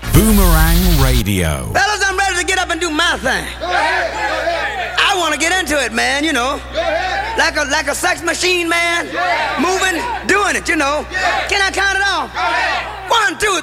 Boomerang Radio. Fellas, I'm ready to get up and do my thing. I want to get into it, man, you know. Like a sex machine, man. Moving, doing it, you know. Can I count it off? 1, 2,